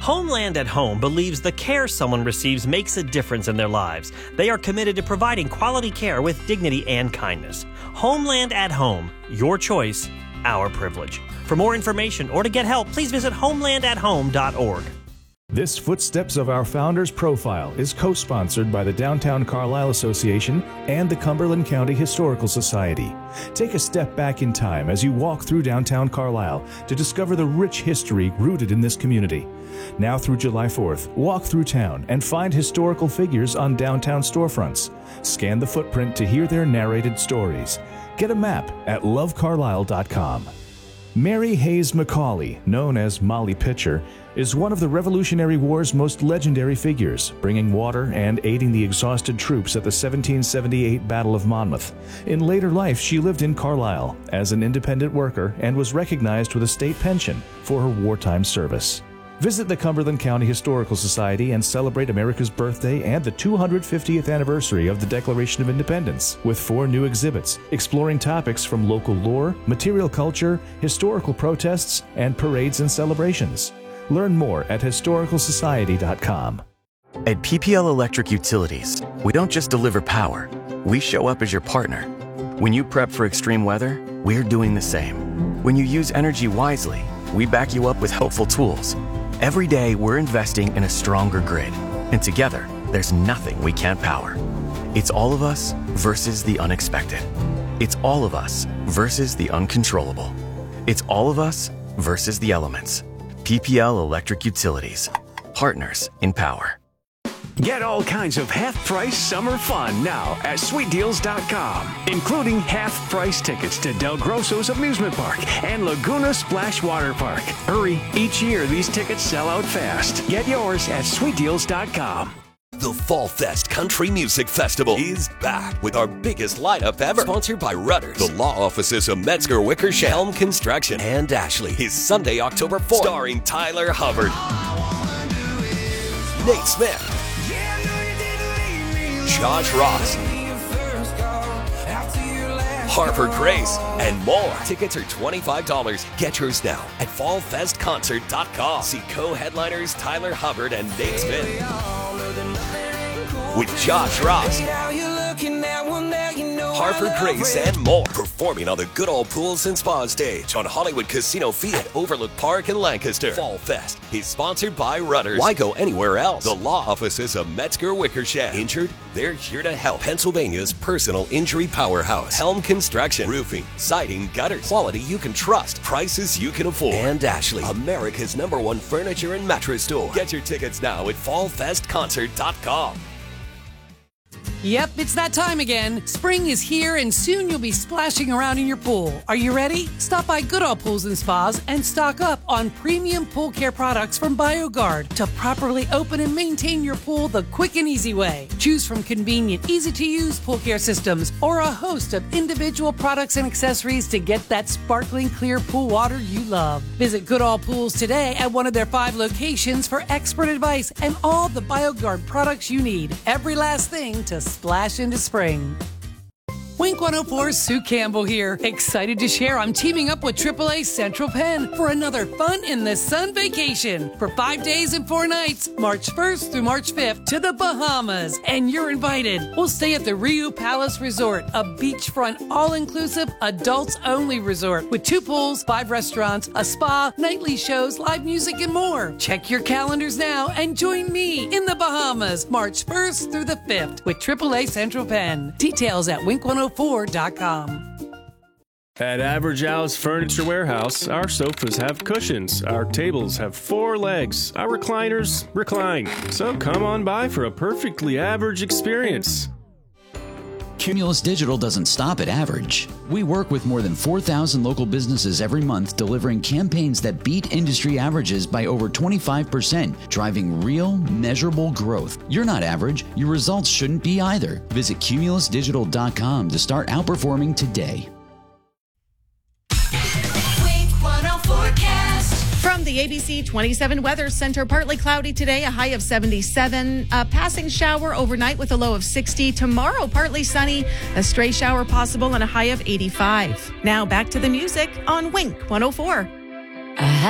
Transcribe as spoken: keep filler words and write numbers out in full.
Homeland at Home believes the care someone receives makes a difference in their lives. They are committed to providing quality care with dignity and kindness. Homeland at Home. Your choice, our privilege. For more information or to get help, please visit homeland at home dot org. This Footsteps of Our Founders profile is co-sponsored by the Downtown Carlisle Association and the Cumberland County Historical Society. Take a step back in time as you walk through downtown Carlisle to discover the rich history rooted in this community. Now through July fourth, walk through town and find historical figures on downtown storefronts. Scan the footprint to hear their narrated stories. Get a map at love carlisle dot com. Mary Hayes McCauley, known as Molly Pitcher, is one of the Revolutionary War's most legendary figures, bringing water and aiding the exhausted troops at the seventeen seventy-eight Battle of Monmouth. In later life, she lived in Carlisle as an independent worker and was recognized with a state pension for her wartime service. Visit the Cumberland County Historical Society and celebrate America's birthday and the two hundred fiftieth anniversary of the Declaration of Independence with four new exhibits exploring topics from local lore, material culture, historical protests, and parades and celebrations. Learn more at historical society dot com. At P P L Electric Utilities, we don't just deliver power, we show up as your partner. When you prep for extreme weather, we're doing the same. When you use energy wisely, we back you up with helpful tools. Every day, we're investing in a stronger grid, and together, there's nothing we can't power. It's all of us versus the unexpected. It's all of us versus the uncontrollable. It's all of us versus the elements. P P L Electric Utilities. Partners in power. Get all kinds of half-price summer fun now at sweet deals dot com, including half-price tickets to Del Grosso's Amusement Park and Laguna Splash Water Park. Hurry, each year these tickets sell out fast. Get yours at sweet deals dot com. The Fall Fest Country Music Festival is back with our biggest lineup ever. Sponsored by Rudders, the law offices of Metzger Wickersham, Helm Construction, and Ashley. Is Sunday, October fourth. Starring Tyler Hubbard, Nate Smith, Josh Ross, Harper Grace, and more. Tickets are twenty-five dollars. Get yours now at fall fest concert dot com. See co-headliners Tyler Hubbard and Nate Smith with Josh Ross, Harper Grace, and more. Performing on the Good Old Pools and Spa stage on Hollywood Casino Field at Overlook Park in Lancaster. Fall Fest is sponsored by Rudders. Why go anywhere else? The law offices of Metzger Wickersham. Injured? They're here to help. Pennsylvania's personal injury powerhouse. Helm Construction. Roofing, siding, gutters. Quality you can trust. Prices you can afford. And Ashley, America's number one furniture and mattress store. Get your tickets now at fall fest concert dot com. Yep, it's that time again. Spring is here and soon you'll be splashing around in your pool. Are you ready? Stop by Goodall Pools and Spas and stock up on premium pool care products from BioGuard to properly open and maintain your pool the quick and easy way. Choose from convenient, easy-to-use pool care systems or a host of individual products and accessories to get that sparkling clear pool water you love. Visit Goodall Pools today at one of their five locations for expert advice and all the BioGuard products you need. Every last thing to splash into spring. Wink one oh four's Sue Campbell here. Excited to share I'm teaming up with triple A Central Penn for another fun in the sun vacation for five days and four nights, March first through March fifth to the Bahamas. And you're invited. We'll stay at the Rio Palace Resort, a beachfront, all-inclusive, adults-only resort with two pools, five restaurants, a spa, nightly shows, live music, and more. Check your calendars now and join me in the Bahamas, March first through the fifth with triple A Central Penn. Details at wink one oh four dot com. At Average Al's Furniture Warehouse, our sofas have cushions, our tables have four legs, our recliners recline. So come on by for a perfectly average experience. Cumulus Digital doesn't stop at average. We work with more than four thousand local businesses every month, delivering campaigns that beat industry averages by over twenty-five percent, driving real, measurable growth. You're not average. Your results shouldn't be either. Visit cumulus digital dot com to start outperforming today. From the A B C twenty-seven Weather Center, partly cloudy today, a high of seventy-seven. A passing shower overnight with a low of sixty. Tomorrow, partly sunny, a stray shower possible and a high of eighty-five. Now back to the music on Wink one oh four.